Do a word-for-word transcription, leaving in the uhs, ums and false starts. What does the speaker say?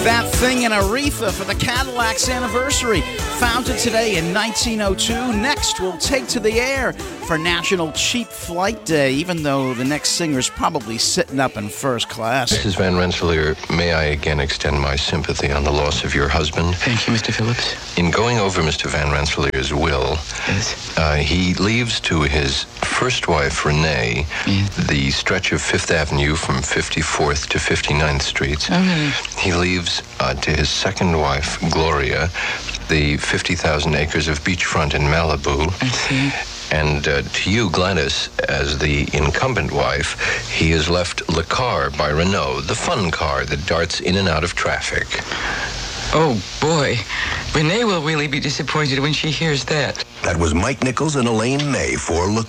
That Thing in Aretha for the Cadillac's anniversary. Founded today in nineteen oh two. Next, we'll take to the air for National Cheap Flight Day, even though the next singer's probably sitting up in first class. Missus Van Rensselaer, may I again extend my sympathy on the loss of your husband? Thank you, Mister Phillips. In going over Mister Van Rensselaer's will, Yes. uh, he leaves to his first wife, Renee, Yes. the stretch of Fifth Avenue from fifty-fourth to fifty-ninth Streets. Oh, really? He leaves uh, to his second wife, Gloria, the fifty thousand acres of beachfront in Malibu. I see. And uh, to you, Gladys, as the incumbent wife, he has left Le Car by Renault, the fun car that darts in and out of traffic. Oh, boy. Renee will really be disappointed when she hears that. That was Mike Nichols and Elaine May for Le